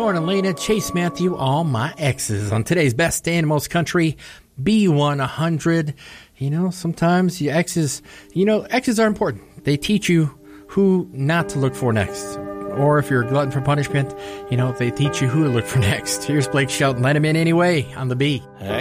Lauren and Lena, Chase Matthew, all my exes on today's Best Animals Country B100. You know, sometimes your exes are important. They teach you who not to look for next. Or if you're a glutton for punishment, they teach you who to look for next. Here's Blake Shelton. Let him in anyway on the B.